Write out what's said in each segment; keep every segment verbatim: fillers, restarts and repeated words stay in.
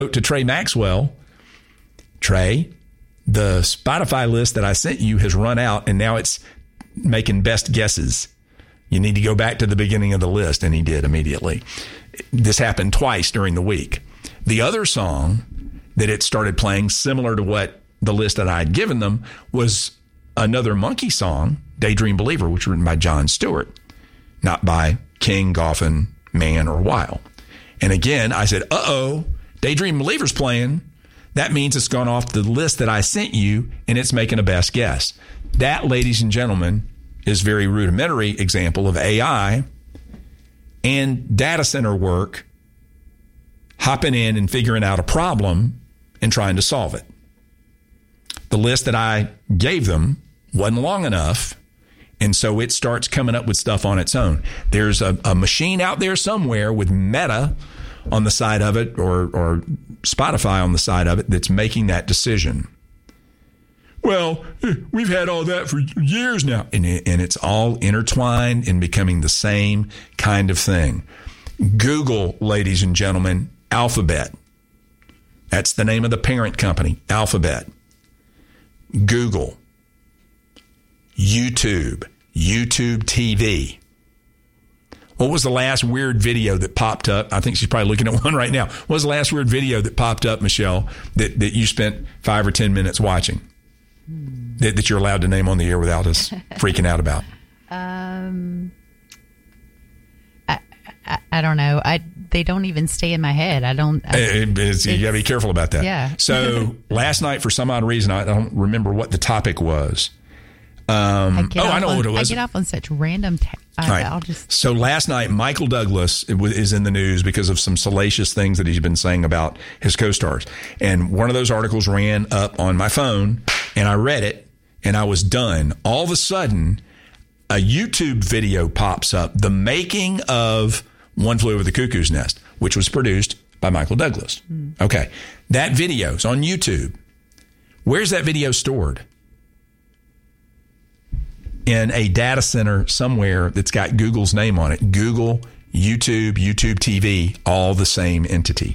to Trey Maxwell, Trey, the Spotify list that I sent you has run out, and now it's making best guesses. You need to go back to the beginning of the list, and he did immediately. This happened twice during the week. The other song that it started playing, similar to what the list that I had given them, was another Monkey song, Daydream Believer, which was written by Jon Stewart, not by King, Goffin, Mann, or Weil. And again, I said, uh-oh, Daydream Believer's playing. That means it's gone off the list that I sent you, and it's making a best guess. That, ladies and gentlemen, is a very rudimentary example of A I and data center work hopping in and figuring out a problem and trying to solve it. The list that I gave them wasn't long enough, and so it starts coming up with stuff on its own. There's a, a machine out there somewhere with Meta on the side of it, or, or Spotify on the side of it, that's making that decision. Well, we've had all that for years now. And, it, and it's all intertwined and becoming the same kind of thing. Google, ladies and gentlemen, Alphabet. That's the name of the parent company, Alphabet. Google. YouTube. YouTube T V. What was the last weird video that popped up? I think she's probably looking at one right now. What was the last weird video that popped up, Michelle, that, that you spent five or ten minutes watching? Hmm. That, that you're allowed to name on the air without us freaking out about? Um, I, I, I don't know. I They don't even stay in my head. I don't. I, it, it's, you got to be careful about that. Yeah. So last night, for some odd reason, I don't remember what the topic was. Um, I oh, I know on, what it was. I get off on such random. Ta- I, right. I'll just. So last night, Michael Douglas is in the news because of some salacious things that he's been saying about his co-stars. And one of those articles ran up on my phone, and I read it, and I was done. All of a sudden, a YouTube video pops up, the making of One Flew Over the Cuckoo's Nest, which was produced by Michael Douglas. Mm. Okay. That video is on YouTube. Where's that video stored? In a data center somewhere that's got Google's name on it. Google, YouTube, YouTube T V, all the same entity.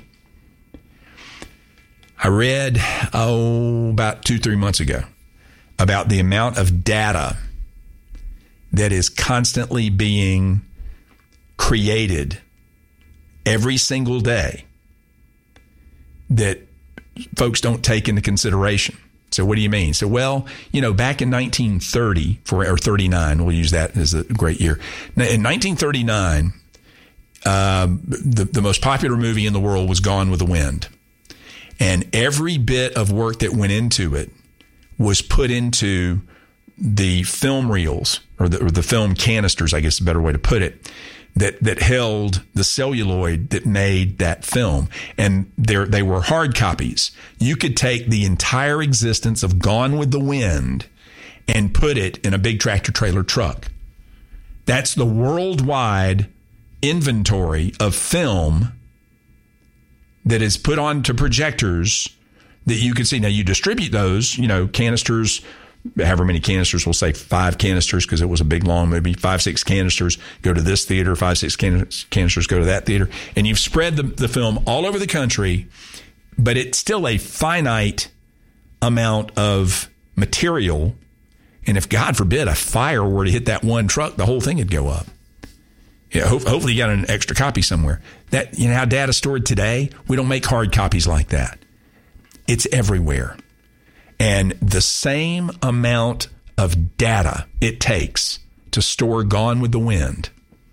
I read, oh, about two, three months ago about the amount of data that is constantly being created every single day that folks don't take into consideration. So what do you mean? So, well, you know, back in nineteen thirty, for, or thirty-nine, we'll use that as a great year. In nineteen thirty-nine, um, the, the most popular movie in the world was Gone with the Wind. And every bit of work that went into it was put into the film reels, or the, or the film canisters, I guess is a better way to put it, that that held the celluloid that made that film. And they were hard copies. You could take the entire existence of Gone with the Wind and put it in a big tractor trailer truck. That's the worldwide inventory of film that is put onto projectors that you can see. Now, you distribute those, you know, canisters, however many canisters, we'll say five canisters because it was a big, long movie, five, six canisters go to this theater, five, six can- canisters go to that theater. And you've spread the, the film all over the country, but it's still a finite amount of material. And if, God forbid, a fire were to hit that one truck, the whole thing would go up. Yeah, ho- hopefully you got an extra copy somewhere. That, you know how data's stored today? We don't make hard copies like that. It's everywhere. And the same amount of data it takes to store Gone with the Wind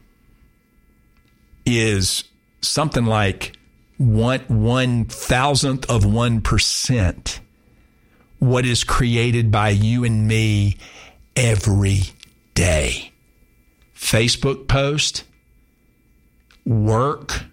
is something like one one thousandth of one percent what is created by you and me every day. Facebook post, work,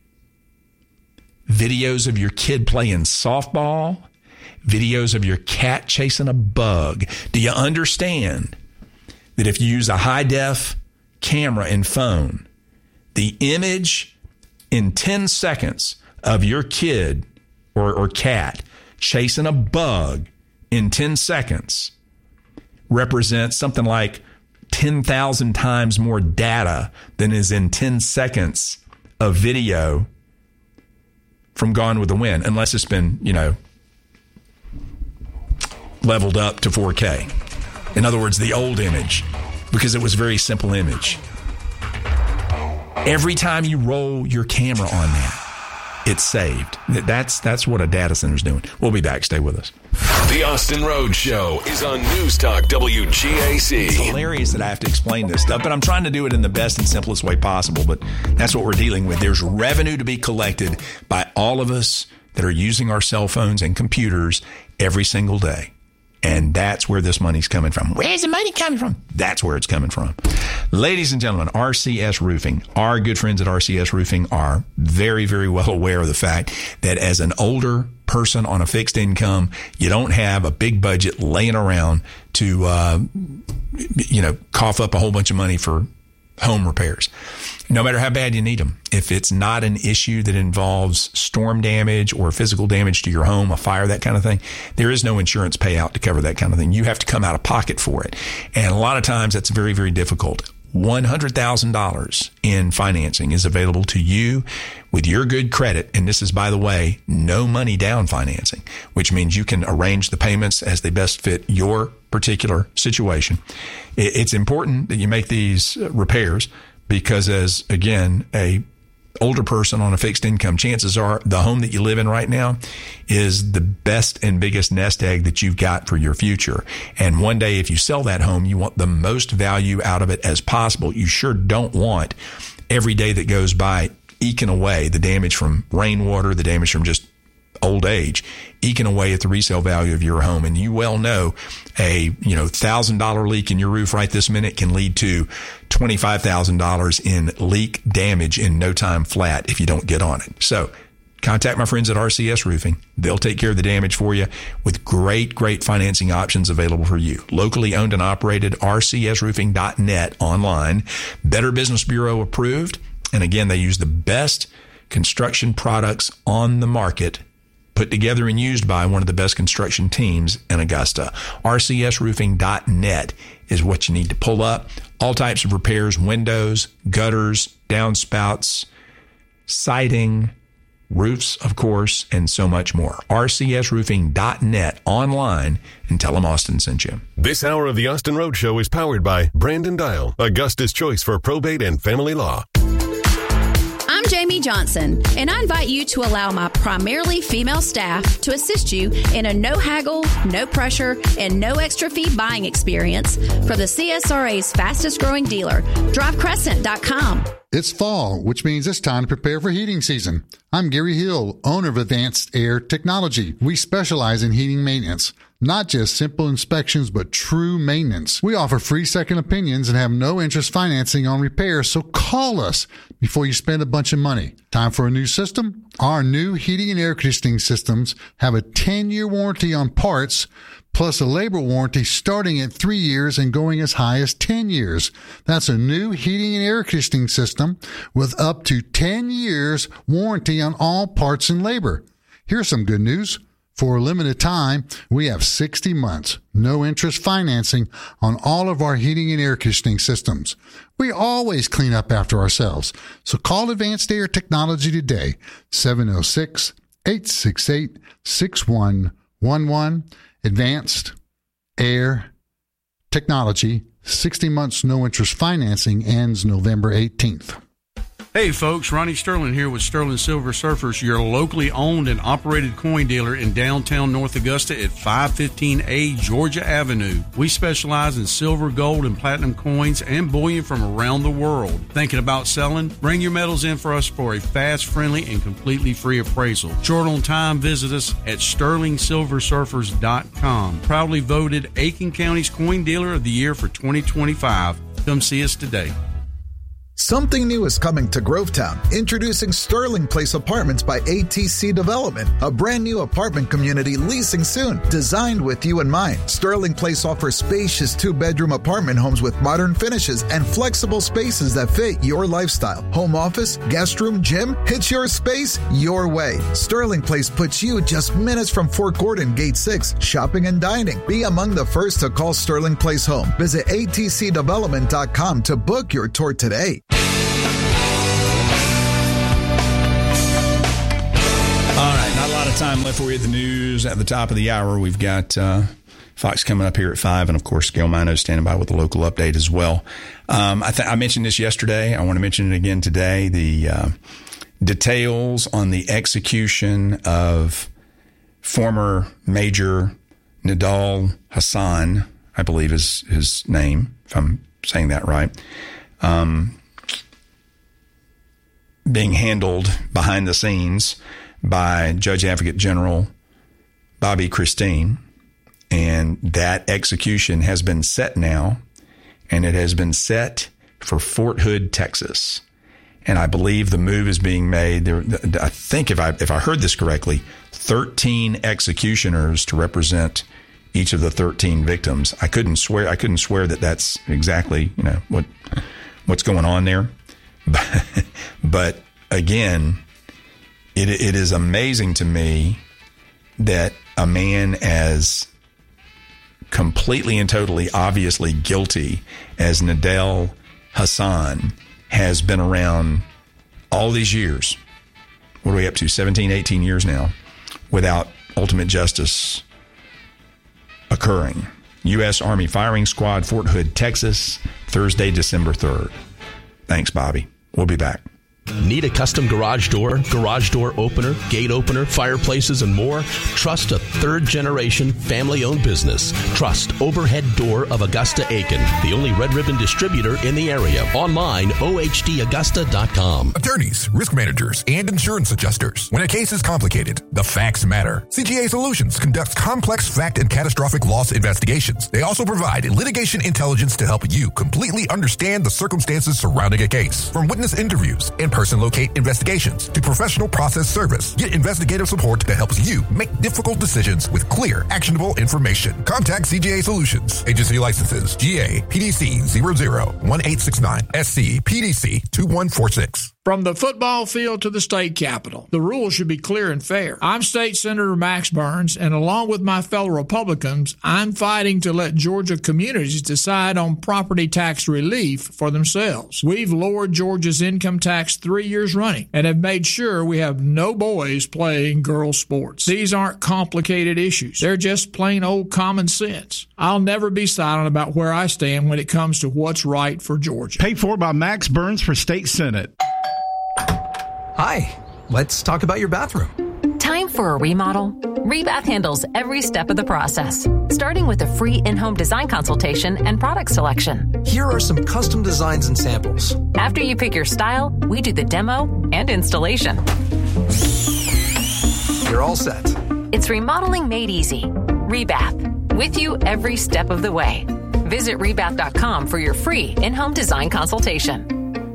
videos of your kid playing softball, videos of your cat chasing a bug. Do you understand that if you use a high-def camera and phone, the image in ten seconds of your kid or, or cat chasing a bug in ten seconds represents something like ten thousand times more data than is in ten seconds of video from Gone with the Wind, unless it's been, you know, leveled up to four K. In other words, the old image, because it was a very simple image. Every time you roll your camera on that, it's saved. That's that's what a data center is doing. We'll be back. Stay with us. The Austin Rhodes Show is on News Talk W G A C. It's hilarious that I have to explain this stuff, but I'm trying to do it in the best and simplest way possible. But that's what we're dealing with. There's revenue to be collected by all of us that are using our cell phones and computers every single day. And that's where this money's coming from. Where's the money coming from? That's where it's coming from. Ladies and gentlemen, R C S Roofing, our good friends at R C S Roofing are very, very well aware of the fact that as an older person on a fixed income, you don't have a big budget laying around to, uh, you know, cough up a whole bunch of money for home repairs, no matter how bad you need them. If it's not an issue that involves storm damage or physical damage to your home, a fire, that kind of thing, there is no insurance payout to cover that kind of thing. You have to come out of pocket for it. And a lot of times that's very, very difficult. one hundred thousand dollars in financing is available to you with your good credit. And this is, by the way, no money down financing, which means you can arrange the payments as they best fit your particular situation. It's important that you make these repairs because, as again, a older person on a fixed income, chances are the home that you live in right now is the best and biggest nest egg that you've got for your future. And one day, if you sell that home, you want the most value out of it as possible. You sure don't want every day that goes by eking away the damage from rainwater, the damage from just old age, eking away at the resale value of your home. And you well know a, you know, one thousand dollars leak in your roof right this minute can lead to twenty-five thousand dollars in leak damage in no time flat if you don't get on it. So contact my friends at R C S Roofing. They'll take care of the damage for you with great, great financing options available for you. Locally owned and operated, R C S roofing dot net online. Better Business Bureau approved. And again, they use the best construction products on the market, put together and used by one of the best construction teams in Augusta. R C S roofing dot net is what you need to pull up. All types of repairs, windows, gutters, downspouts, siding, roofs, of course, and so much more. R C S roofing dot net online, and tell them Austin sent you. This hour of the Austin Rhodes Show is powered by Brandon Dial, Augusta's choice for probate and family law. I'm Jamie Johnson, and I invite you to allow my primarily female staff to assist you in a no haggle, no pressure, and no extra fee buying experience for the C S R A's fastest growing dealer, drive crescent dot com. It's fall, which means it's time to prepare for heating season. I'm Gary Hill, owner of Advanced Air Technology. We specialize in heating maintenance, not just simple inspections, but true maintenance. We offer free second opinions and have no interest financing on repairs, so call us before you spend a bunch of money. Time for a new system? Our new heating and air conditioning systems have a ten-year warranty on parts, plus a labor warranty starting at three years and going as high as ten years. That's a new heating and air conditioning system with up to ten years warranty on all parts and labor. Here's some good news. For a limited time, we have sixty months, no interest financing on all of our heating and air conditioning systems. We always clean up after ourselves. So call Advanced Air Technology today, seven oh six, eight six eight, six one one one. Advanced Air Technology, sixty months no interest financing, ends November eighteenth. Hey folks, Ronnie Sterling here with Sterling Silver Surfers, your locally owned and operated coin dealer in downtown North Augusta at five fifteen A Georgia Avenue. We specialize in silver, gold, and platinum coins and bullion from around the world. Thinking about selling? Bring your metals in for us for a fast, friendly, and completely free appraisal. Short on time, visit us at sterling silver surfers dot com. Proudly voted Aiken County's Coin Dealer of the Year for twenty twenty-five. Come see us today. Something new is coming to Grovetown. Introducing Sterling Place Apartments by A T C Development, a brand new apartment community leasing soon, designed with you in mind. Sterling Place offers spacious two-bedroom apartment homes with modern finishes and flexible spaces that fit your lifestyle. Home office, guest room, gym, it's your space, your way. Sterling Place puts you just minutes from Fort Gordon, Gate six, shopping and dining. Be among the first to call Sterling Place home. Visit A T C development dot com to book your tour today. Time left for you at the news at the top of the hour. We've got uh, Fox coming up here at five, and of course, Gail Mino standing by with a local update as well. Um, I, th- I mentioned this yesterday. I want to mention it again today. The uh, details on the execution of former Major Nidal Hasan, I believe is his name, if I'm saying that right, um, being handled behind the scenes by Judge Advocate General Bobby Christine. And that execution has been set now, and it has been set for Fort Hood, Texas. And I believe the move is being made. There, I think if I if I heard this correctly, thirteen executioners to represent each of the thirteen victims. I couldn't swear. I couldn't swear that that's exactly you know what what's going on there. But, but again, it it is amazing to me that a man as completely and totally obviously guilty as Nidal Hasan has been around all these years. What are we up to? seventeen, eighteen years now without ultimate justice occurring. U S Army Firing Squad, Fort Hood, Texas, Thursday, December third. Thanks, Bobby. We'll be back. Need a custom garage door, garage door opener, gate opener, fireplaces, and more? Trust a third-generation, family-owned business. Trust Overhead Door of Augusta Aiken, the only Red Ribbon distributor in the area. Online, O H D Augusta dot com. Attorneys, risk managers, and insurance adjusters. When a case is complicated, the facts matter. C G A Solutions conducts complex fact and catastrophic loss investigations. They also provide litigation intelligence to help you completely understand the circumstances surrounding a case. From witness interviews and person locate investigations to professional process service. Get investigative support that helps you make difficult decisions with clear, actionable information. Contact C G A Solutions. Agency licenses G A P D C zero zero one eight six nine, S C P D C two one four six. From the football field to the state capitol, the rules should be clear and fair. I'm State Senator Max Burns, and along with my fellow Republicans, I'm fighting to let Georgia communities decide on property tax relief for themselves. We've lowered Georgia's income tax three years running and have made sure we have no boys playing girls' sports. These aren't complicated issues. They're just plain old common sense. I'll never be silent about where I stand when it comes to what's right for Georgia. Paid for by Max Burns for State Senate. Hi, let's talk about your bathroom. Time for a remodel? Rebath handles every step of the process, starting with a free in-home design consultation and product selection. Here are some custom designs and samples. After you pick your style, we do the demo and installation. You're all set. It's remodeling made easy. Rebath, with you every step of the way. Visit rebath dot com for your free in-home design consultation.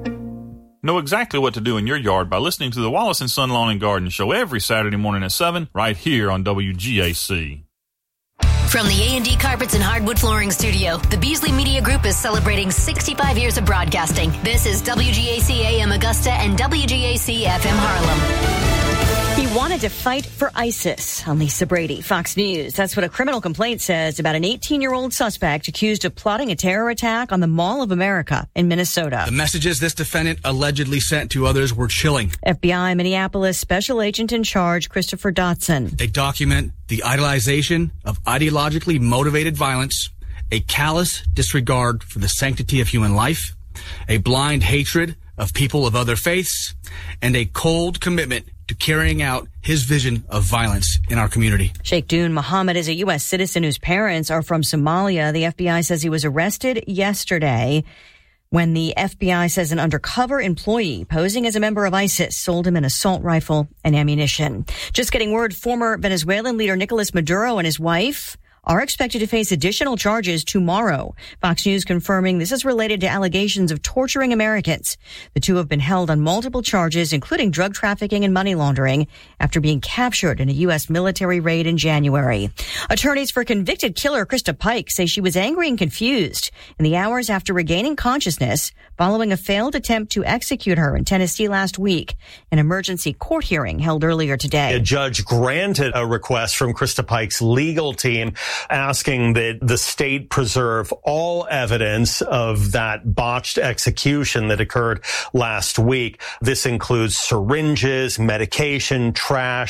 Know exactly what to do in your yard by listening to the Wallace and Son Lawn and Garden Show every Saturday morning at seven, right here on W G A C. From the A and D Carpets and Hardwood Flooring Studio, the Beasley Media Group is celebrating sixty-five years of broadcasting. This is W G A C A M Augusta and W G A C F M Harlem. He wanted to fight for ISIS. I'm Lisa Brady, Fox News. That's what a criminal complaint says about an eighteen-year-old suspect accused of plotting a terror attack on the Mall of America in Minnesota. The messages this defendant allegedly sent to others were chilling. F B I Minneapolis Special Agent in Charge Christopher Dotson. They document the idolization of ideologically motivated violence, a callous disregard for the sanctity of human life, a blind hatred of people of other faiths, and a cold commitment to carrying out his vision of violence in our community. Sheikh Dune Mohammed is a U S citizen whose parents are from Somalia. The F B I says he was arrested yesterday when the F B I says an undercover employee posing as a member of ISIS sold him an assault rifle and ammunition. Just getting word, former Venezuelan leader Nicolas Maduro and his wife are expected to face additional charges tomorrow. Fox News confirming this is related to allegations of torturing Americans. The two have been held on multiple charges, including drug trafficking and money laundering, after being captured in a U S military raid in January. Attorneys for convicted killer Krista Pike say she was angry and confused in the hours after regaining consciousness following a failed attempt to execute her in Tennessee last week. An emergency court hearing held earlier today. A judge granted a request from Krista Pike's legal team asking that the state preserve all evidence of that botched execution that occurred last week. This includes syringes, medication, trash,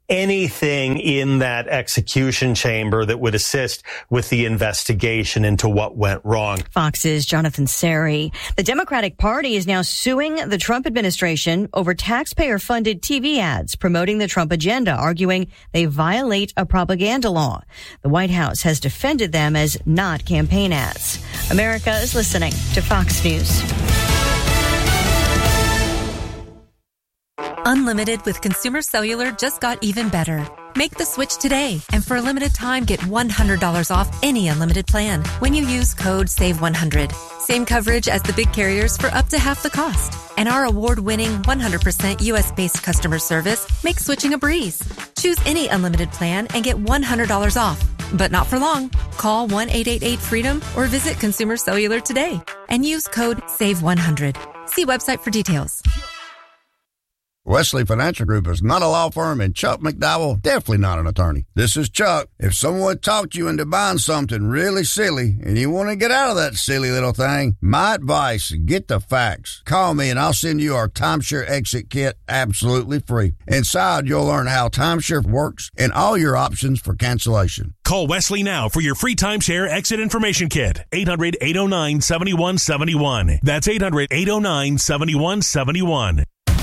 anything in that execution chamber that would assist with the investigation into what went wrong. Fox's Jonathan Seri. The Democratic Party is now suing the Trump administration over taxpayer-funded T V ads promoting the Trump agenda, arguing they violate a propaganda law. The White House has defended them as not campaign ads. America is listening to Fox News. Unlimited with Consumer Cellular just got even better. Make the switch today, and for a limited time, get one hundred dollars off any unlimited plan when you use code save one hundred. Same coverage as the big carriers for up to half the cost. And our award-winning one hundred percent U S-based customer service makes switching a breeze. Choose any unlimited plan and get one hundred dollars off. But not for long. Call one eight eight eight freedom or visit Consumer Cellular today and use code save one hundred. See website for details. Wesley Financial Group is not a law firm, and Chuck McDowell definitely not an attorney. This is Chuck. If someone talked you into buying something really silly and you want to get out of that silly little thing, my advice, get the facts. Call me and I'll send you our timeshare exit kit absolutely free. Inside, you'll learn how timeshare works and all your options for cancellation. Call Wesley now for your free timeshare exit information kit. eight hundred, eight oh nine, seven one seven one. That's eight hundred, eight oh nine, seven one seven one.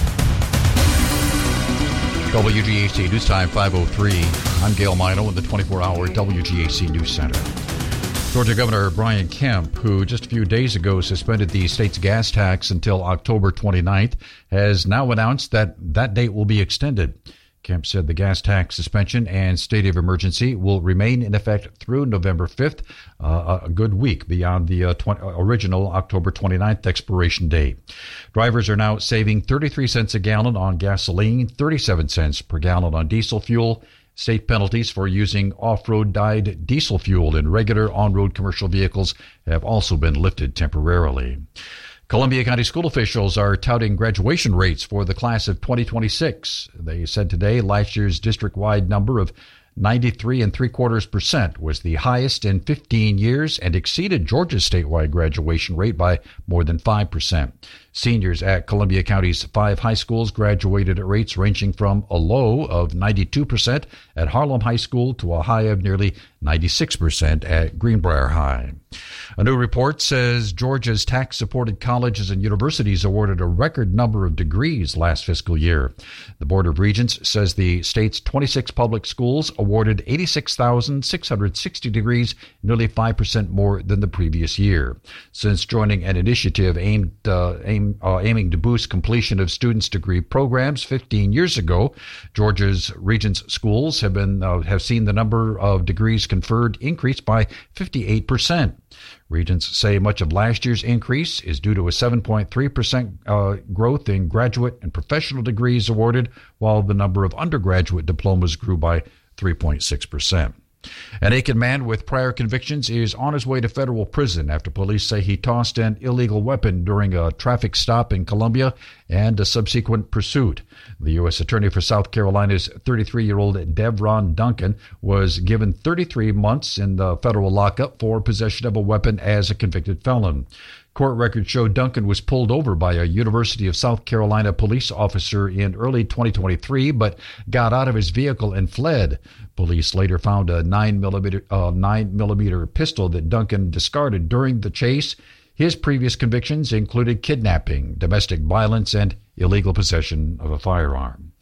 W G A C News Time five oh three. I'm Gail Mino in the twenty-four hour W G A C News Center. Georgia Governor Brian Kemp, who just a few days ago suspended the state's gas tax until October twenty-ninth, has now announced that that date will be extended. Kemp said the gas tax suspension and state of emergency will remain in effect through November fifth, uh, a good week beyond the uh, twenty, original October twenty-ninth expiration date. Drivers are now saving thirty-three cents a gallon on gasoline, thirty-seven cents per gallon on diesel fuel. State penalties for using off-road dyed diesel fuel in regular on-road commercial vehicles have also been lifted temporarily. Columbia County school officials are touting graduation rates for the class of twenty twenty-six. They said today last year's district-wide number of ninety-three and three quarters percent was the highest in fifteen years and exceeded Georgia's statewide graduation rate by more than five percent. Seniors at Columbia County's five high schools graduated at rates ranging from a low of ninety-two percent at Harlem High School to a high of nearly ninety-six percent at Greenbrier High. A new report says Georgia's tax-supported colleges and universities awarded a record number of degrees last fiscal year. The Board of Regents says the state's twenty-six public schools awarded eighty-six thousand six hundred sixty degrees, nearly five percent more than the previous year. Since joining an initiative aimed uh, aim, uh, aiming to boost completion of students' degree programs fifteen years ago, Georgia's Regents schools have been uh, have seen the number of degrees conferred increase by fifty-eight percent. Regents say much of last year's increase is due to a seven point three percent uh, growth in graduate and professional degrees awarded, while the number of undergraduate diplomas grew by three point six percent. An Aiken man with prior convictions is on his way to federal prison after police say he tossed an illegal weapon during a traffic stop in Columbia and a subsequent pursuit. The U S Attorney for South Carolina's thirty-three-year-old Devron Duncan was given thirty-three months in the federal lockup for possession of a weapon as a convicted felon. Court records show Duncan was pulled over by a University of South Carolina police officer in early twenty twenty-three, but got out of his vehicle and fled. Police later found a nine millimeter, uh, nine millimeter pistol that Duncan discarded during the chase. His previous convictions included kidnapping, domestic violence, and illegal possession of a firearm.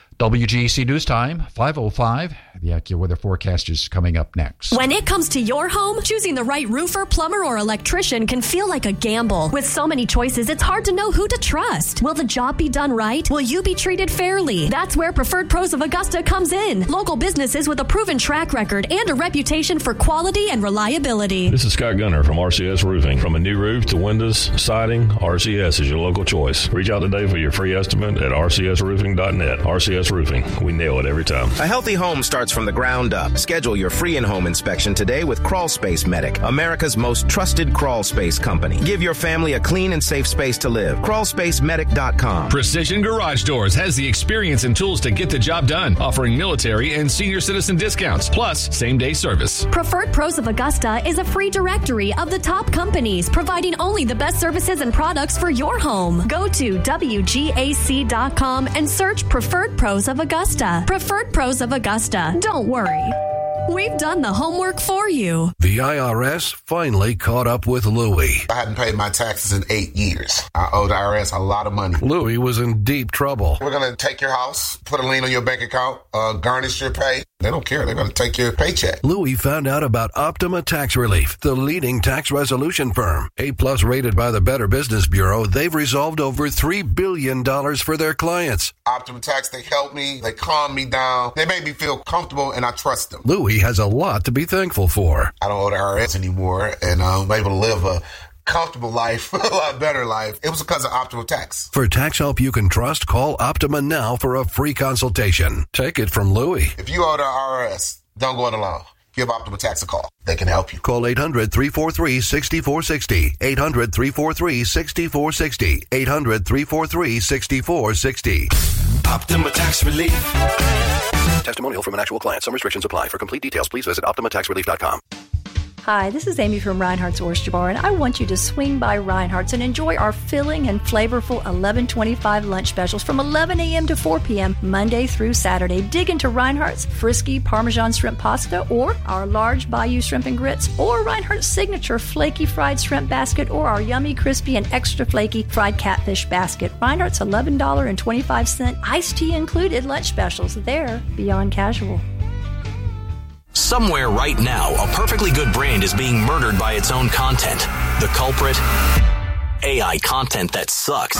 W G A C News Time, five oh five. The AccuWeather forecast is coming up next. When it comes to your home, choosing the right roofer, plumber, or electrician can feel like a gamble. With so many choices, it's hard to know who to trust. Will the job be done right? Will you be treated fairly? That's where Preferred Pros of Augusta comes in. Local businesses with a proven track record and a reputation for quality and reliability. This is Scott Gunner from R C S Roofing. From a new roof to windows, siding, R C S is your local choice. Reach out today for your free estimate at r c s roofing dot net. R C S Roofing. We nail it every time. A healthy home starts from the ground up. Schedule your free in-home inspection today with Crawl Space Medic, America's most trusted crawl space company. Give your family a clean and safe space to live. crawl space medic dot com. Precision Garage Doors has the experience and tools to get the job done, offering military and senior citizen discounts, plus same-day service. Preferred Pros of Augusta is a free directory of the top companies, providing only the best services and products for your home. Go to w g a c dot com and search Preferred Pros Pros of Augusta. Preferred Pros of Augusta. Don't worry. We've done the homework for you. The I R S finally caught up with Louie. I hadn't paid my taxes in eight years. I owe the I R S a lot of money. Louie was in deep trouble. We're going to take your house, put a lien on your bank account, uh, garnish your pay. They don't care. They're going to take your paycheck. Louie found out about Optima Tax Relief, the leading tax resolution firm. A-plus rated by the Better Business Bureau, they've resolved over three billion dollars for their clients. Optima Tax, they helped me. They calmed me down. They made me feel comfortable, and I trust them. Louie has a lot to be thankful for. I don't owe the I R S anymore, and I'm able to live a comfortable life, a lot better life. It was because of Optima Tax. For tax help you can trust, call Optima now for a free consultation. Take it from Louie. If you owe the I R S, don't go it alone. Give Optima Tax a call. They can help you. Call eight hundred, three four three, six four six zero. eight hundred, three four three, six four six zero. eight hundred, three four three, six four six zero. Optima Tax Relief. Testimonial from an actual client. Some restrictions apply. For complete details, please visit optima tax relief dot com. Hi, this is Amy from Reinhardt's Oyster Bar, and I want you to swing by Reinhardt's and enjoy our filling and flavorful eleven twenty-five lunch specials from eleven a.m. to four p.m. Monday through Saturday. Dig into Reinhardt's Frisky Parmesan Shrimp Pasta, or our large Bayou Shrimp and Grits, or Reinhardt's Signature Flaky Fried Shrimp Basket, or our yummy, crispy, and extra flaky Fried Catfish Basket. Reinhardt's eleven twenty-five iced tea included lunch specials. They're beyond casual. Somewhere right now, a perfectly good brand is being murdered by its own content. The culprit? A I content that sucks.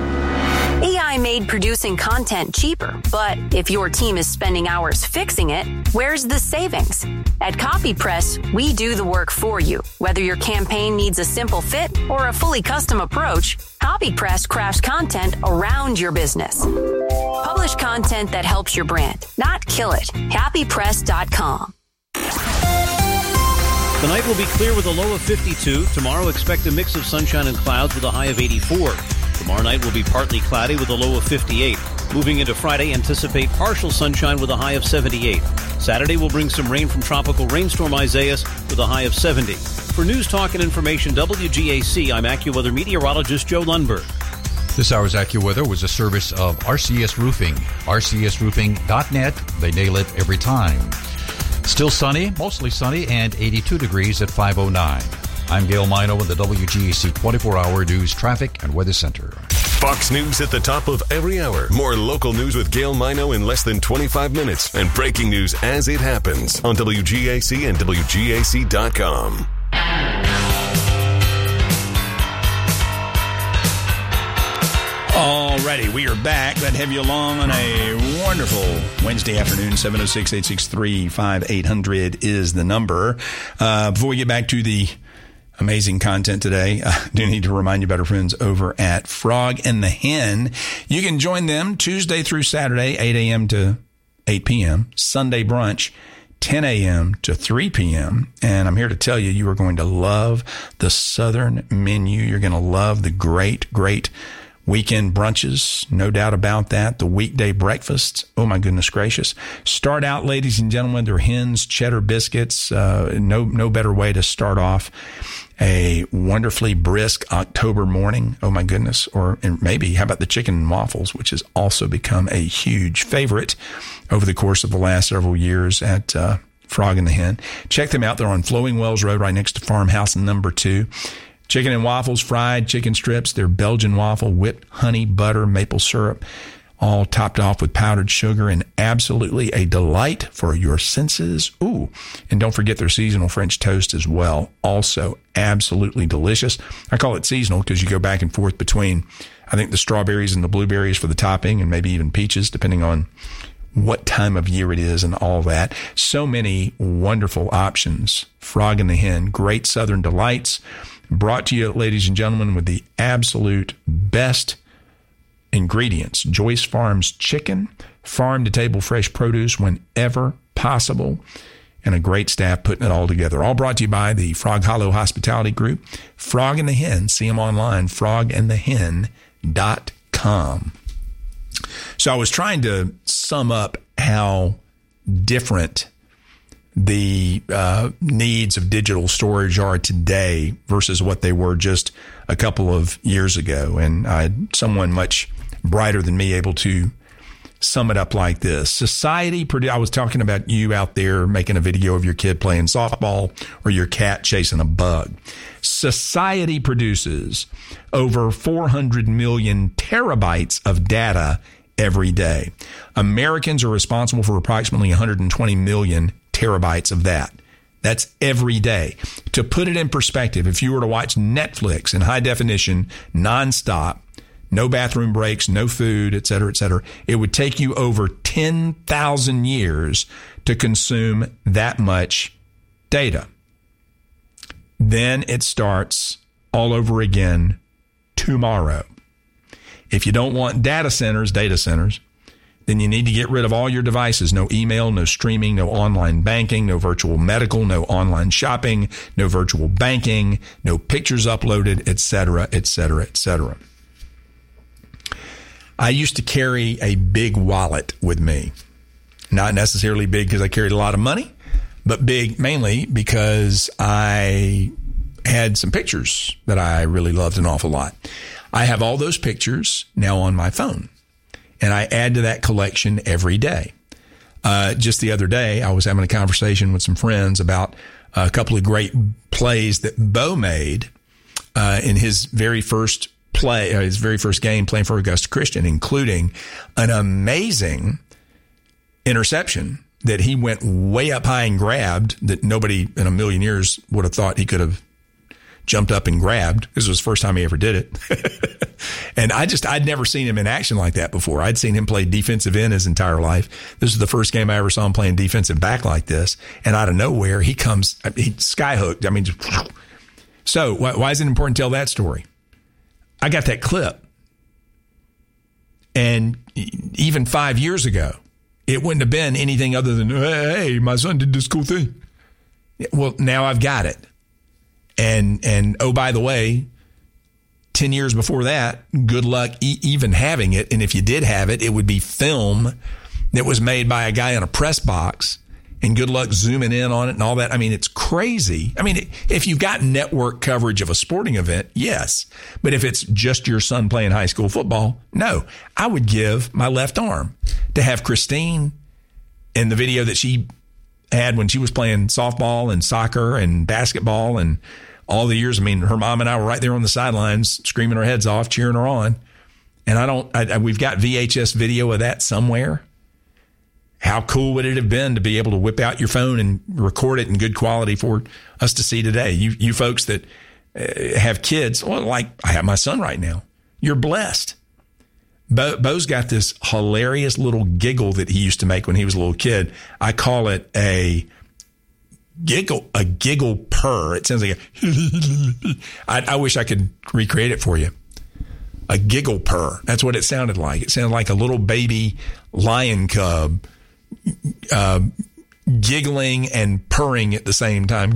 A I made producing content cheaper, but if your team is spending hours fixing it, where's the savings? At CopyPress, we do the work for you. Whether your campaign needs a simple fit or a fully custom approach, CopyPress crafts content around your business. Publish content that helps your brand, not kill it. Copy Press dot com. The night will be clear with a low of fifty-two. Tomorrow, expect a mix of sunshine and clouds with a high of eighty-four. Tomorrow night will be partly cloudy with a low of fifty-eight. Moving into Friday, anticipate partial sunshine with a high of seventy-eight. Saturday will bring some rain from tropical rainstorm Isaias with a high of seventy. For News Talk and Information, W G A C, I'm AccuWeather meteorologist Joe Lundberg. This hour's AccuWeather was a service of R C S Roofing. R C S roofing dot net. They nail it every time. Still sunny, mostly sunny, and eighty-two degrees at five oh nine. I'm Gail Mino in the W G A C twenty-four hour News Traffic and Weather Center. Fox News at the top of every hour. More local news with Gail Mino in less than twenty-five minutes. And breaking news as it happens on W G A C and W G A C dot com. Alrighty, we are back. Glad to have you along on a wonderful Wednesday afternoon. seven oh six, eight six three, five eight hundred is the number. Uh, before we get back to the amazing content today, I do need to remind you about our friends over at Frog and the Hen. You can join them Tuesday through Saturday, eight a.m. to eight p.m., Sunday brunch, ten a.m. to three p.m. And I'm here to tell you, you are going to love the Southern menu. You're going to love the great, great weekend brunches, no doubt about that. The weekday breakfasts, oh my goodness gracious. Start out, ladies and gentlemen, their hens, cheddar biscuits, uh, no no better way to start off a wonderfully brisk October morning. Oh my goodness. Or maybe, how about the chicken and waffles, which has also become a huge favorite over the course of the last several years at uh, Frog and the Hen. Check them out. They're on Flowing Wells Road right next to Farmhouse number two. Chicken and waffles, fried chicken strips, their Belgian waffle, whipped honey, butter, maple syrup, all topped off with powdered sugar, and absolutely a delight for your senses. Ooh, and don't forget their seasonal French toast as well. Also absolutely delicious. I call it seasonal because you go back and forth between, I think, the strawberries and the blueberries for the topping, and maybe even peaches, depending on what time of year it is and all that. So many wonderful options. Frog and the Hen, great Southern delights. Brought to you, ladies and gentlemen, with the absolute best ingredients. Joyce Farms chicken, farm-to-table fresh produce whenever possible, and a great staff putting it all together. All brought to you by the Frog Hollow Hospitality Group. Frog and the Hen. See them online, frog and the hen dot com. So I was trying to sum up how different the uh, needs of digital storage are today versus what they were just a couple of years ago. And I had someone much brighter than me able to sum it up like this. Society, I was talking about you out there making a video of your kid playing softball or your cat chasing a bug. Society produces over four hundred million terabytes of data every day. Americans are responsible for approximately one hundred twenty million terabytes of that. That's every day. To put it in perspective, if you were to watch Netflix in high definition, nonstop, no bathroom breaks, no food, et cetera, et cetera, it would take you over ten thousand years to consume that much data. Then it starts all over again tomorrow. If you don't want data centers, data centers, then you need to get rid of all your devices. No email, no streaming, no online banking, no virtual medical, no online shopping, no virtual banking, no pictures uploaded, et cetera, et cetera, et cetera. I used to carry a big wallet with me. Not necessarily big because I carried a lot of money, but big mainly because I had some pictures that I really loved an awful lot. I have all those pictures now on my phone, and I add to that collection every day. Uh, just the other day, I was having a conversation with some friends about a couple of great plays that Bo made uh, in his very first play, uh, his very first game playing for Augusta Christian, including an amazing interception that he went way up high and grabbed that nobody in a million years would have thought he could have jumped up and grabbed. This was the first time he ever did it. And I just, I'd never seen him in action like that before. I'd seen him play defensive end his entire life. This is the first game I ever saw him playing defensive back like this. And out of nowhere, he comes, he skyhooked. I mean, just, so why, why is it important to tell that story? I got that clip. And even five years ago, it wouldn't have been anything other than, hey, my son did this cool thing. Well, now I've got it. And, and oh, by the way, ten years before that, good luck e- even having it. And if you did have it, it would be film that was made by a guy in a press box, and good luck zooming in on it and all that. I mean, it's crazy. I mean, if you've got network coverage of a sporting event, yes. But if it's just your son playing high school football, no. I would give my left arm to have Christine in the video that she had when she was playing softball and soccer and basketball and all the years. I mean, her mom and I were right there on the sidelines screaming our heads off, cheering her on. And I don't, I, I, we've got V H S video of that somewhere. How cool would it have been to be able to whip out your phone and record it in good quality for us to see today? You, you folks that uh, have kids, well, like I have my son right now, you're blessed. Bo, Bo's got this hilarious little giggle that he used to make when he was a little kid. I call it a giggle, a giggle purr. It sounds like a, I, I wish I could recreate it for you. A giggle purr. That's what it sounded like. It sounded like a little baby lion cub uh, giggling and purring at the same time.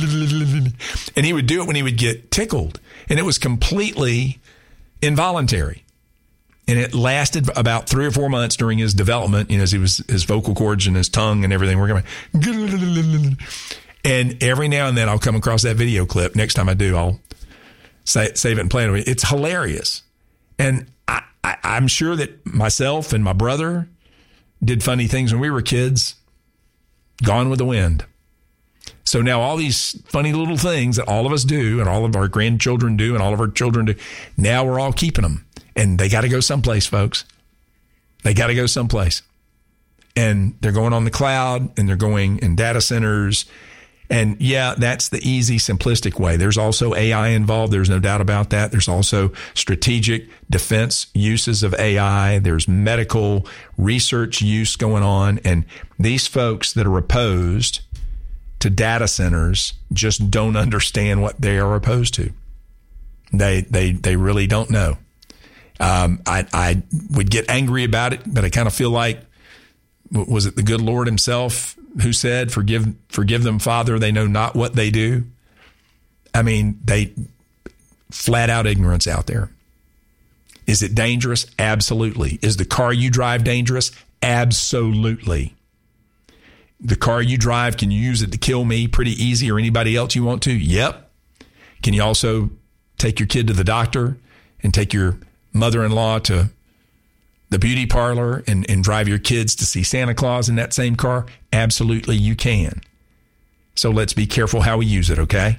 And he would do it when he would get tickled. And it was completely involuntary. And it lasted about three or four months during his development, you know, as he was, his vocal cords and his tongue and everything were going. And every now and then I'll come across that video clip. Next time I do, I'll say, save it and play it. It's hilarious. And I, I, I'm sure that myself and my brother did funny things when we were kids. Gone with the wind. So now all these funny little things that all of us do and all of our grandchildren do and all of our children do, now we're all keeping them. And they got to go someplace, folks. They got to go someplace. And they're going on the cloud and they're going in data centers. And yeah, that's the easy, simplistic way. There's also A I involved. There's no doubt about that. There's also strategic defense uses of A I. There's medical research use going on. And these folks that are opposed to data centers just don't understand what they are opposed to. They, they, they really don't know. Um, I, I would get angry about it, but I kind of feel like, was it the good Lord himself who said, forgive, forgive them, Father, they know not what they do? I mean, they flat out ignorance out there. Is it dangerous? Absolutely. Is the car you drive dangerous? Absolutely. The car you drive, can you use it to kill me pretty easy or anybody else you want to? Yep. Can you also take your kid to the doctor and take your mother-in-law to the beauty parlor and, and drive your kids to see Santa Claus in that same car? Absolutely, you can. So let's be careful how we use it, okay?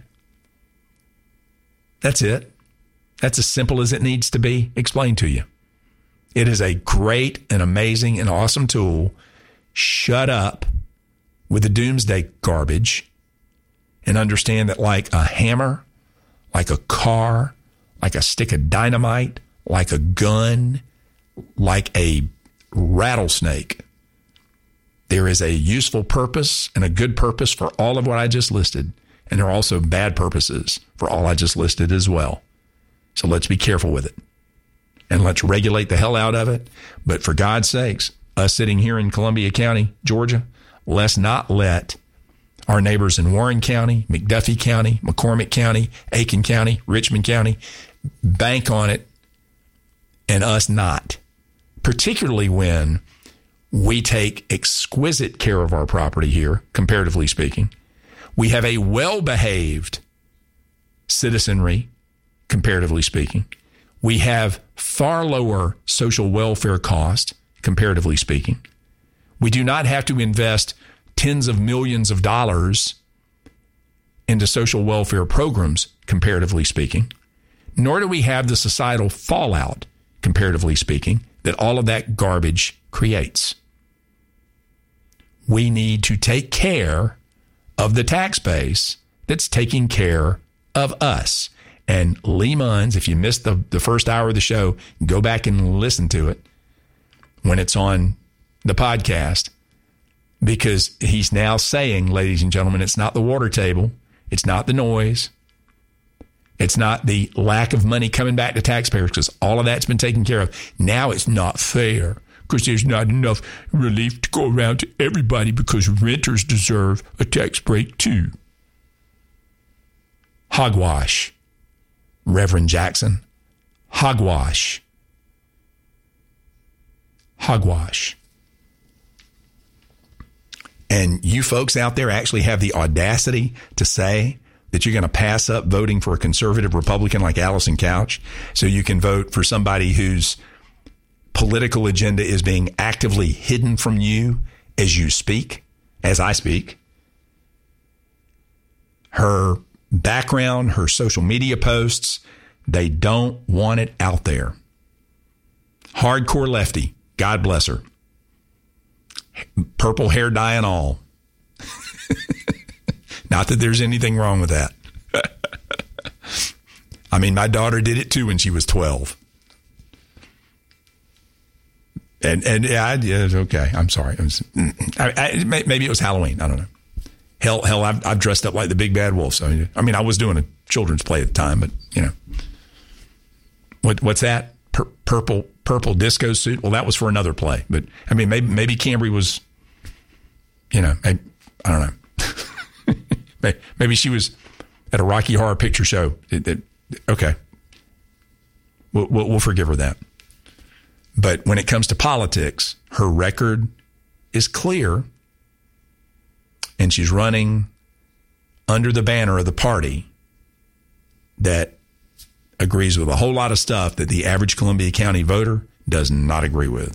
That's it. That's as simple as it needs to be explained to you. It is a great and amazing and awesome tool. Shut up with the doomsday garbage and understand that like a hammer, like a car, like a stick of dynamite, like a gun, like a rattlesnake, there is a useful purpose and a good purpose for all of what I just listed. And there are also bad purposes for all I just listed as well. So let's be careful with it. And let's regulate the hell out of it. But for God's sakes, us sitting here in Columbia County, Georgia, let's not let our neighbors in Warren County, McDuffie County, McCormick County, Aiken County, Richmond County bank on it and us not. Particularly when we take exquisite care of our property here, comparatively speaking. We have a well-behaved citizenry, comparatively speaking. We have far lower social welfare costs, comparatively speaking. We do not have to invest tens of millions of dollars into social welfare programs, comparatively speaking. Nor do we have the societal fallout, comparatively speaking, that all of that garbage creates. We need to take care of the tax base that's taking care of us. And Lee Munns, if you missed the, the first hour of the show, go back and listen to it when it's on the podcast, because he's now saying, ladies and gentlemen, it's not the water table. It's not the noise. It's not the lack of money coming back to taxpayers, because all of that's been taken care of. Now it's not fair because there's not enough relief to go around to everybody because renters deserve a tax break too. Hogwash. Reverend Jackson, hogwash. Hogwash. And you folks out there actually have the audacity to say that you're going to pass up voting for a conservative Republican like Allison Couch so you can vote for somebody whose political agenda is being actively hidden from you as you speak, as I speak. Her background, her social media posts, they don't want it out there. Hardcore lefty, God bless her. Purple hair dye and all. Not that there's anything wrong with that. I mean, my daughter did it too when she was twelve. And, and yeah, I, yeah okay, I'm sorry. It was, I, I, maybe it was Halloween. I don't know. Hell, hell, I've, I've dressed up like the big bad wolf. So, I mean, I was doing a children's play at the time, but, you know. What, what's that? Pur- purple purple disco suit? Well, that was for another play. But, I mean, maybe maybe Cambry was, you know, I, I don't know. Maybe she was at a Rocky Horror Picture Show. It, it, okay. We'll, we'll, we'll forgive her that. But when it comes to politics, her record is clear. And she's running under the banner of the party that agrees with a whole lot of stuff that the average Columbia County voter does not agree with.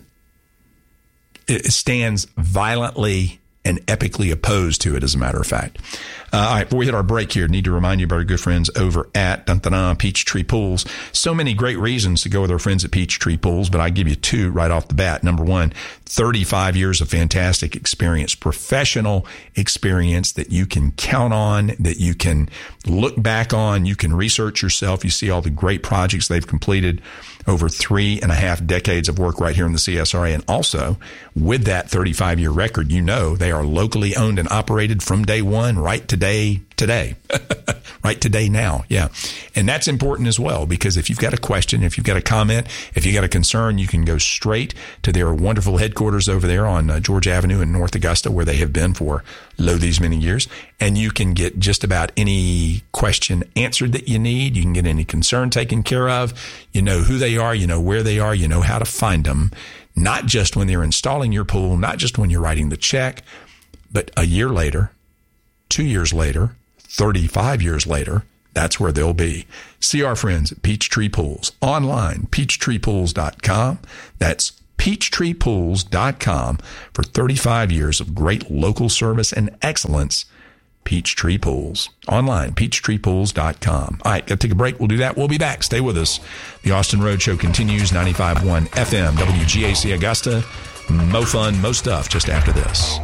It stands violently and epically opposed to it, as a matter of fact. Uh, all right, before we hit our break here, need to remind you about our good friends over at dun, dun, dun, Peachtree Pools. So many great reasons to go with our friends at Peachtree Pools, but I give you two right off the bat. Number one, thirty-five years of fantastic experience, professional experience that you can count on, that you can look back on, you can research yourself. You see all the great projects they've completed over three and a half decades of work right here in the C S R A. And also, with that thirty-five year record, you know they are locally owned and operated from day one, right today, today, right today now. Yeah. And that's important as well, because if you've got a question, if you've got a comment, if you've got a concern, you can go straight to their wonderful headquarters over there on uh, George Avenue in North Augusta, where they have been for lo these many years. And you can get just about any question answered that you need. You can get any concern taken care of. You know who they are. You know where they are. You know how to find them. Not just when they're installing your pool, not just when you're writing the check, but a year later, two years later, thirty-five years later, that's where they'll be. See our friends at Peachtree Pools. Online, peachtree pools dot com. That's peachtree pools dot com for thirty-five years of great local service and excellence. Peachtree Pools. Online, peachtree pools dot com. All right, got to take a break. We'll do that. We'll be back. Stay with us. The Austin Road Show continues, ninety-five point one F M, W G A C Augusta. Mo fun, mo stuff just after this.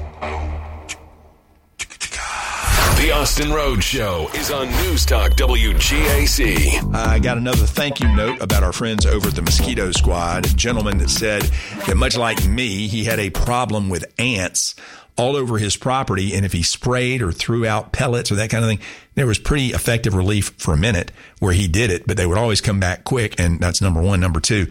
The Austin Road Show is on News Talk W G A C. I got another thank you note about our friends over at the Mosquito Squad. A gentleman that said that much like me, he had a problem with ants all over his property, and if he sprayed or threw out pellets or that kind of thing, there was pretty effective relief for a minute where he did it, but they would always come back quick, and that's number one. Number two,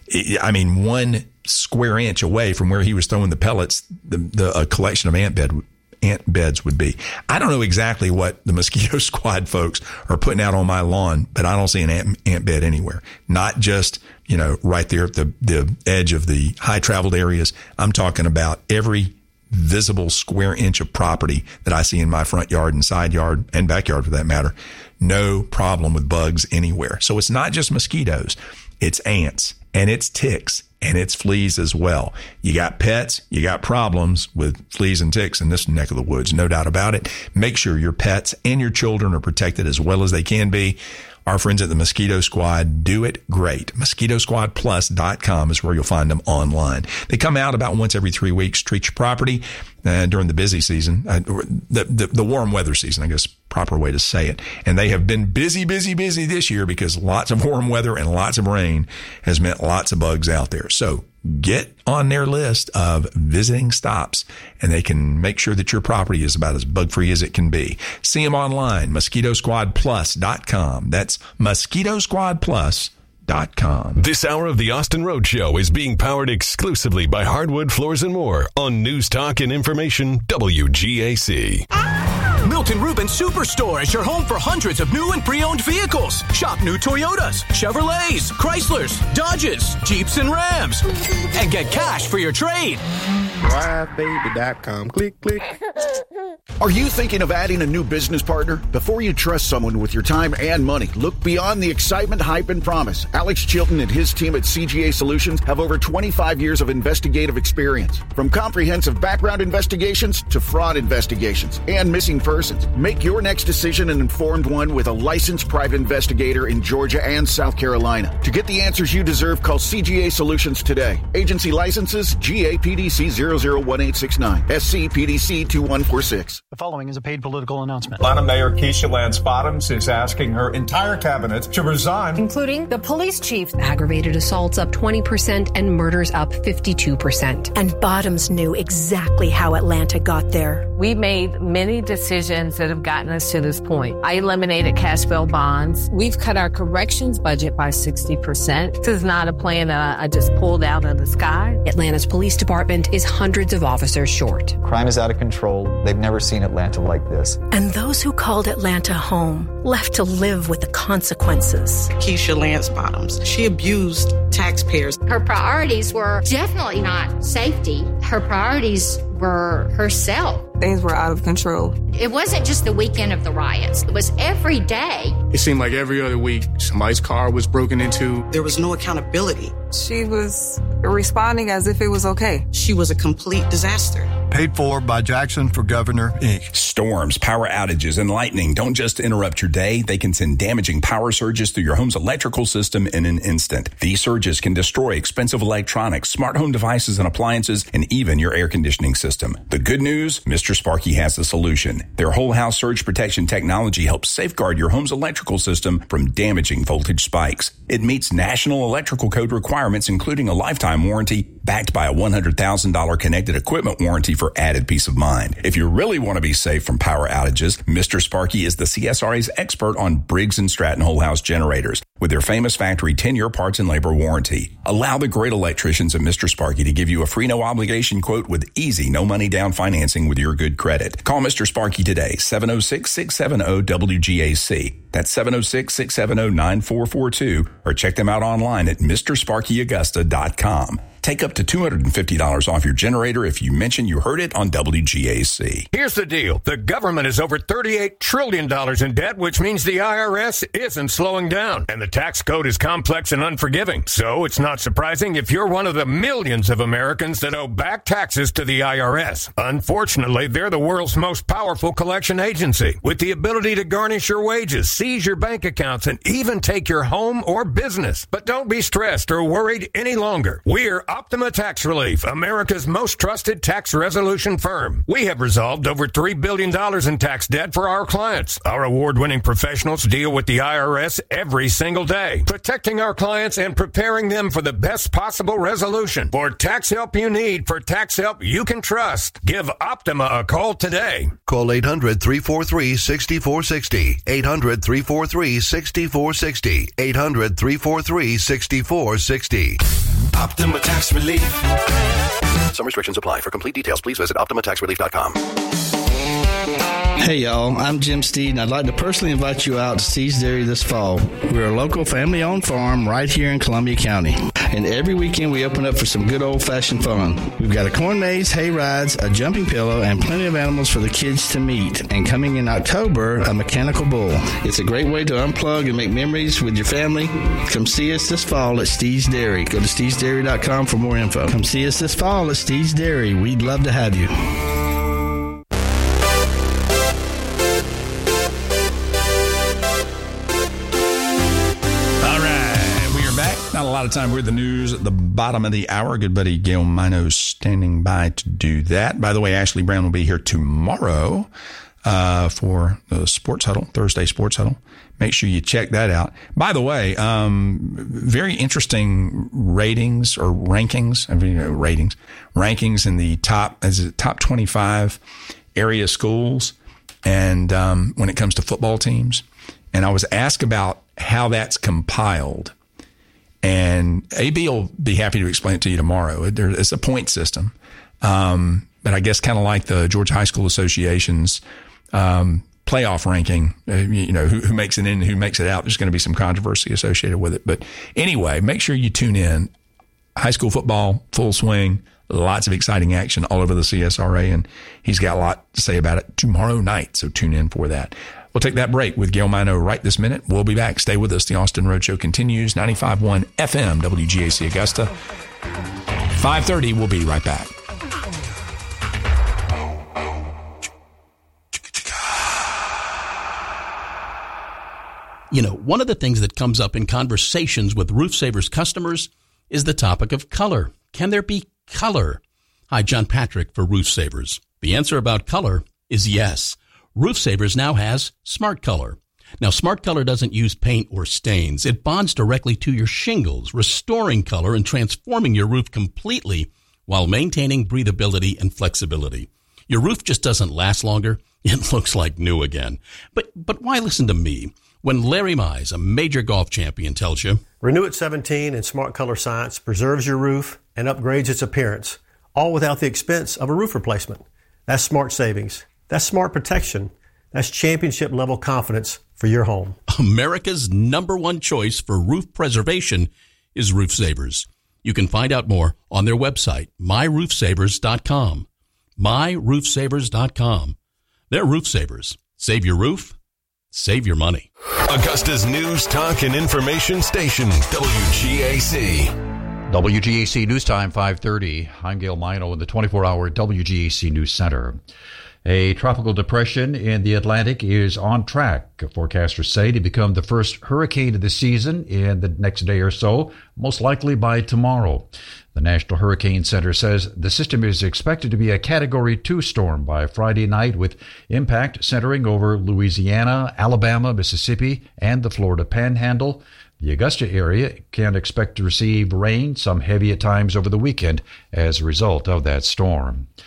I mean, one square inch away from where he was throwing the pellets, the, the a collection of ant bed ant beds would be. I don't know exactly what the Mosquito Squad folks are putting out on my lawn, but I don't see an ant, ant bed anywhere. Not just, you know, right there at the, the edge of the high traveled areas. I'm talking about every visible square inch of property that I see in my front yard and side yard and backyard for that matter. No problem with bugs anywhere. So it's not just mosquitoes. It's ants and it's ticks and it's fleas as well. You got pets, you got problems with fleas and ticks in this neck of the woods, no doubt about it. Make sure your pets and your children are protected as well as they can be. Our friends at the Mosquito Squad do it great. mosquito squad plus dot com is where you'll find them online. They come out about once every three weeks, treat your property uh, during the busy season, uh, the, the, the warm weather season, I guess, proper way to say it. And they have been busy, busy, busy this year because lots of warm weather and lots of rain has meant lots of bugs out there. So get on their list of visiting stops, and they can make sure that your property is about as bug-free as it can be. See them online, mosquito squad plus dot com. That's mosquito squad plus dot com. This hour of the Austin Road Show is being powered exclusively by Hardwood Floors and More on News Talk and Information W G A C. Milton Rubin Superstore is your home for hundreds of new and pre-owned vehicles. Shop new Toyotas, Chevrolets, Chryslers, Dodges, Jeeps, and Rams. And get cash for your trade. drive baby dot com. Click, click. Are you thinking of adding a new business partner? Before you trust someone with your time and money, look beyond the excitement, hype, and promise. Alex Chilton and his team at C G A Solutions have over twenty-five years of investigative experience. From comprehensive background investigations to fraud investigations and missing persons. Make your next decision an informed one with a licensed private investigator in Georgia and South Carolina. To get the answers you deserve, call C G A Solutions today. Agency licenses G A P D C zero zero one eight six nine, S C P D C two one four six. The following is a paid political announcement. Atlanta Mayor Keisha Lance Bottoms is asking her entire cabinet to resign, including the police chief. Aggravated assaults up twenty percent and murders up fifty-two percent. And Bottoms knew exactly how Atlanta got there. We made many decisions that have gotten us to this point. I eliminated cash bail bonds. We've cut our corrections budget by sixty percent. This is not a plan that I just pulled out of the sky. Atlanta's police department is hundreds of officers short. Crime is out of control. They've never seen Atlanta like this. And those who called Atlanta home left to live with the consequences. Keisha Lance Bottoms, she abused taxpayers. Her priorities were definitely not safety. Her priorities were herself. Things were out of control. It wasn't just the weekend of the riots. It was every day. It seemed like every other week, somebody's car was broken into. There was no accountability. She was responding as if it was okay. She was a complete disaster. Paid for by Jackson for Governor, Incorporated. Storms, power outages, and lightning don't just interrupt your day. They can send damaging power surges through your home's electrical system in an instant. These surges can destroy expensive electronics, smart home devices and appliances, and even your air conditioning system. The good news, Mister Sparky has the solution. Their whole house surge protection technology helps safeguard your home's electrical system from damaging voltage spikes. It meets National Electrical Code requirements, including a lifetime warranty backed by a one hundred thousand dollars connected equipment warranty for added peace of mind. If you really want to be safe from power outages, Mister Sparky is the C S R A's expert on Briggs and Stratton whole house generators with their famous factory ten-year parts and labor warranty. Allow the great electricians at Mister Sparky to give you a free no obligation quote with easy no money down financing with your good credit. Call Mister Sparky today, seven oh six, six seven oh, W G A C. That's seven oh six, six seven oh, nine four four two, or check them out online at Mr Sparky Augusta dot com. Take up to two hundred fifty dollars off your generator if you mention you heard it on W G A C. Here's the deal. The government is over thirty-eight trillion dollars in debt, which means the I R S isn't slowing down. And the tax code is complex and unforgiving. So it's not surprising if you're one of the millions of Americans that owe back taxes to the I R S. Unfortunately, they're the world's most powerful collection agency, with the ability to garnish your wages, seize your bank accounts, and even take your home or business. But don't be stressed or worried any longer. We're Optima Tax Relief, America's most trusted tax resolution firm. We have resolved over three billion dollars in tax debt for our clients. Our award-winning professionals deal with the I R S every single day, protecting our clients and preparing them for the best possible resolution. For tax help you need, for tax help you can trust, give Optima a call today. Call eight hundred, three four three, six four six zero. eight hundred, three four three, six four six zero. eight hundred, three four three, six four six zero. Optima Tax Relief. Some restrictions apply. For complete details, please visit optima tax relief dot com. Hey y'all, I'm Jim Steed and I'd like to personally invite you out to Steed's Dairy this fall. We're a local family-owned farm right here in Columbia County. And every weekend we open up for some good old-fashioned fun. We've got a corn maze, hay rides, a jumping pillow, and plenty of animals for the kids to meet. And coming in October, a mechanical bull. It's a great way to unplug and make memories with your family. Come see us this fall at Steed's Dairy. Go to steeds dairy dot com for more info. Come see us this fall at Steed's Dairy. We'd love to have you. Not a lot of time. We're the news at the bottom of the hour. Good buddy Gail Mino standing by to do that. By the way, Ashley Brown will be here tomorrow uh, for the Sports Huddle, Thursday Sports Huddle. Make sure you check that out. By the way, um, very interesting ratings or rankings. I mean, uh, ratings, rankings in the top as it top twenty-five area schools, and um, when it comes to football teams. And I was asked about how that's compiled. And A B will be happy to explain it to you tomorrow. It's a point system. Um, but I guess kind of like the Georgia High School Association's um, playoff ranking, uh, you know, who, who makes it in and who makes it out. There's going to be some controversy associated with it. But anyway, make sure you tune in. High school football, full swing, lots of exciting action all over the C S R A. And he's got a lot to say about it tomorrow night. So tune in for that. We'll take that break with Gail Mino right this minute. We'll be back. Stay with us. The Austin Roadshow continues. ninety-five point one F M, W G A C Augusta. five thirty, we'll be right back. You know, one of the things that comes up in conversations with Roof Savers customers is the topic of color. Can there be color? Hi, John Patrick for Roof Savers. The answer about color is yes. Roof Savers now has Smart Color. Now, Smart Color doesn't use paint or stains. It bonds directly to your shingles, restoring color and transforming your roof completely while maintaining breathability and flexibility. Your roof just doesn't last longer. It looks like new again. But but why listen to me when Larry Mize, a major golf champion, tells you, Renew at seventeen and Smart Color Science preserves your roof and upgrades its appearance, all without the expense of a roof replacement. That's smart savings. That's smart protection. That's championship-level confidence for your home. America's number one choice for roof preservation is Roof Savers. You can find out more on their website, my roof savers dot com. my roof savers dot com. They're Roof Savers. Save your roof. Save your money. Augusta's news, talk, and information station, W G A C. W G A C News Time, five thirty. I'm Gail Mino in the twenty-four hour W G A C News Center. A tropical depression in the Atlantic is on track, forecasters say, to become the first hurricane of the season in the next day or so, most likely by tomorrow. The National Hurricane Center says the system is expected to be a Category two storm by Friday night, with impact centering over Louisiana, Alabama, Mississippi, and the Florida Panhandle. The Augusta area can expect to receive rain, some heavy at times over the weekend, as a result of that storm.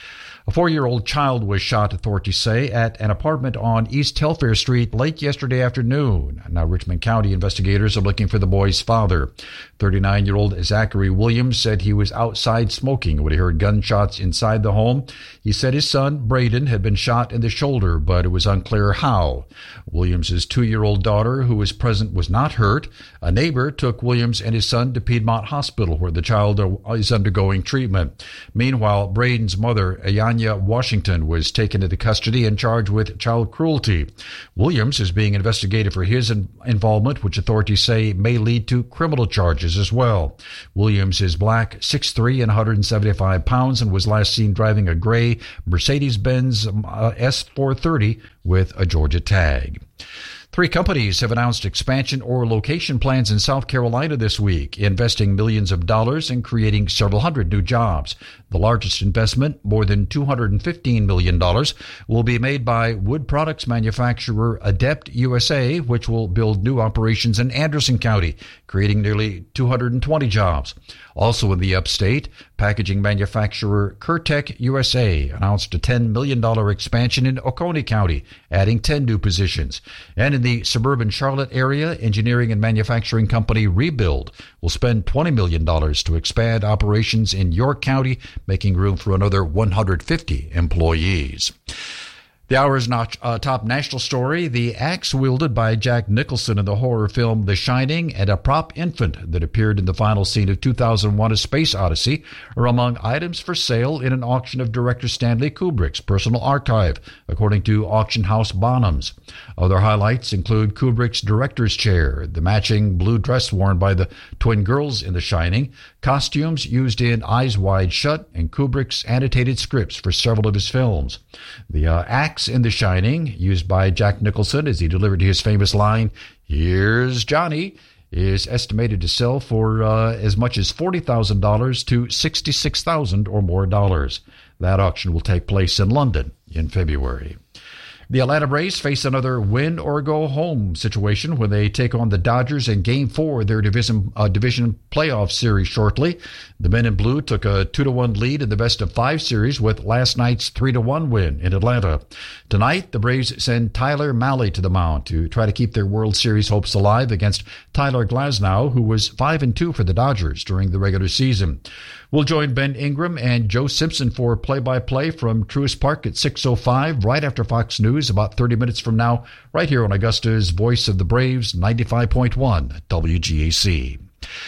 A four-year-old child was shot, authorities say, at an apartment on East Telfair Street late yesterday afternoon. Now, Richmond County investigators are looking for the boy's father. thirty-nine-year-old Zachary Williams said he was outside smoking when he heard gunshots inside the home. He said his son, Braden, had been shot in the shoulder, but it was unclear how. Williams's two-year-old daughter, who was present, was not hurt. A neighbor took Williams and his son to Piedmont Hospital, where the child is undergoing treatment. Meanwhile, Braden's mother, Ayanya Washington, was taken into custody and charged with child cruelty. Williams is being investigated for his in- involvement, which authorities say may lead to criminal charges as well. Williams is black, six foot three and one hundred seventy-five pounds, and was last seen driving a gray Mercedes-Benz uh, S four thirty with a Georgia tag. Three companies have announced expansion or location plans in South Carolina this week, investing millions of dollars and creating several hundred new jobs. The largest investment, more than two hundred fifteen million dollars, will be made by wood products manufacturer Adept U S A, which will build new operations in Anderson County, creating nearly two hundred twenty jobs. Also in the upstate, packaging manufacturer Curtech U S A announced a ten million dollars expansion in Oconee County, adding ten new positions. And in the suburban Charlotte area, engineering and manufacturing company Rebuild will spend twenty million dollars to expand operations in York County, making room for another one hundred fifty employees. The hour's not, uh, top national story, the axe wielded by Jack Nicholson in the horror film The Shining and a prop infant that appeared in the final scene of two thousand one A Space Odyssey are among items for sale in an auction of director Stanley Kubrick's personal archive, according to auction house Bonhams. Other highlights include Kubrick's director's chair, the matching blue dress worn by the twin girls in The Shining, costumes used in Eyes Wide Shut, and Kubrick's annotated scripts for several of his films. The uh, axe in The Shining, used by Jack Nicholson as he delivered his famous line, "Here's Johnny," is estimated to sell for uh, as much as forty thousand dollars to sixty-six thousand dollars or more dollars. That auction will take place in London in February. The Atlanta Braves face another win or go home situation when they take on the Dodgers in Game Four of their division uh, division playoff series shortly. The men in blue took a two to one lead in the best of five series with last night's three to one win in Atlanta. Tonight, the Braves send Tyler Mahle to the mound to try to keep their World Series hopes alive against Tyler Glasnow, who was five and two for the Dodgers during the regular season. We'll join Ben Ingram and Joe Simpson for play-by-play from Truist Park at six oh five, right after Fox News, about thirty minutes from now, right here on Augusta's Voice of the Braves, ninety-five point one W G A C.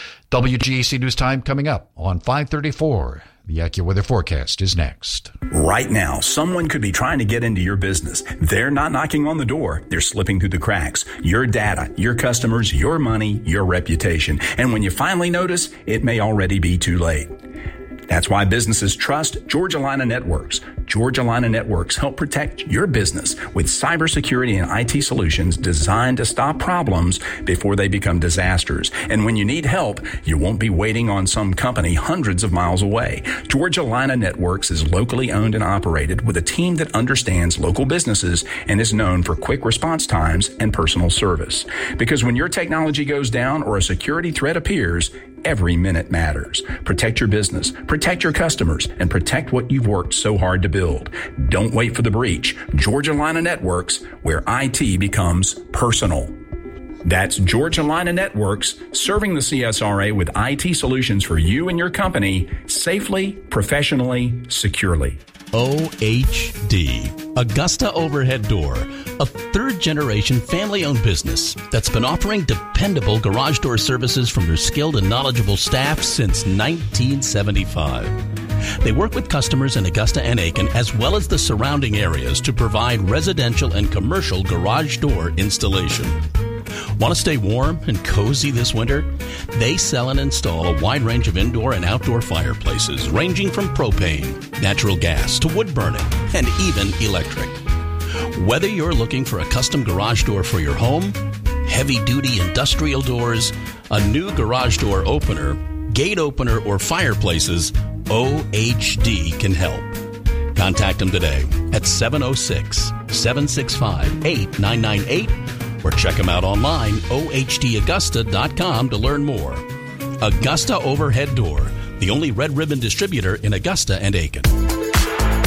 W G A C News Time coming up on five thirty-four. The AccuWeather forecast is next. Right now, someone could be trying to get into your business. They're not knocking on the door. They're slipping through the cracks. Your data, your customers, your money, your reputation. And when you finally notice, it may already be too late. That's why businesses trust Georgia Lina Networks. Georgia Lina Networks help protect your business with cybersecurity and I T solutions designed to stop problems before they become disasters. And when you need help, you won't be waiting on some company hundreds of miles away. Georgia Lina Networks is locally owned and operated with a team that understands local businesses and is known for quick response times and personal service. Because when your technology goes down or a security threat appears, every minute matters. Protect your business, protect your customers, and protect what you've worked so hard to build. Don't wait for the breach. Georgia Lina Networks, where I T becomes personal. That's Georgia Lina Networks, serving the C S R A with I T solutions for you and your company safely, professionally, securely. O H D, Augusta Overhead Door, a third-generation family-owned business that's been offering dependable garage door services from their skilled and knowledgeable staff since nineteen seventy-five. They work with customers in Augusta and Aiken as well as the surrounding areas to provide residential and commercial garage door installation. Want to stay warm and cozy this winter? They sell and install a wide range of indoor and outdoor fireplaces, ranging from propane, natural gas, to wood burning, and even electric. Whether you're looking for a custom garage door for your home, heavy-duty industrial doors, a new garage door opener, gate opener, or fireplaces, O H D can help. Contact them today at seven oh six, seven six five, eight nine nine eight or check them out online, O H D Augusta dot com, to learn more. Augusta Overhead Door, the only red ribbon distributor in Augusta and Aiken.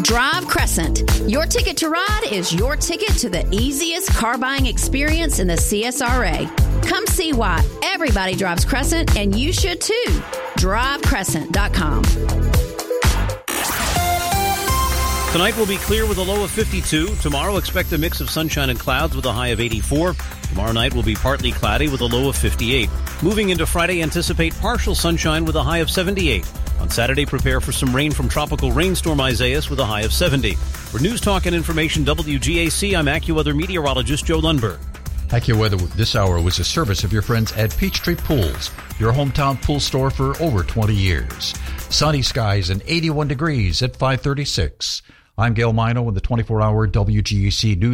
Drive Crescent. Your ticket to ride is your ticket to the easiest car buying experience in the C S R A. Come see why everybody drives Crescent, and you should too. drive crescent dot com. Tonight will be clear with a low of fifty-two. Tomorrow, expect a mix of sunshine and clouds with a high of eighty-four. Tomorrow night will be partly cloudy with a low of fifty-eight. Moving into Friday, anticipate partial sunshine with a high of seventy-eight. On Saturday, prepare for some rain from tropical rainstorm Isaias with a high of seventy. For News Talk and Information W G A C, I'm AccuWeather meteorologist Joe Lundberg. AccuWeather this hour was a service of your friends at Peachtree Pools, your hometown pool store for over twenty years. Sunny skies and eighty-one degrees at five thirty-six. I'm Gail Mino with the twenty-four hour W G A C News.